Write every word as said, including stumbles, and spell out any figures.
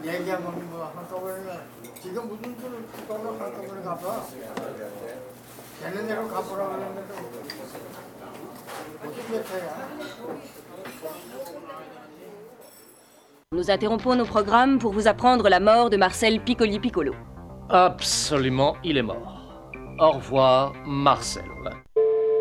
얘기하면 뭐 한꺼번에 지금 무슨 수를 그걸로 한꺼번에 갚아? 되는 대로 갚으라고 하는데도 무슨 대체야? Nous interrompons nos programmes pour vous apprendre la mort de Marcel Piccoli Piccolo. Absolument, il est mort. Au revoir, Marcel.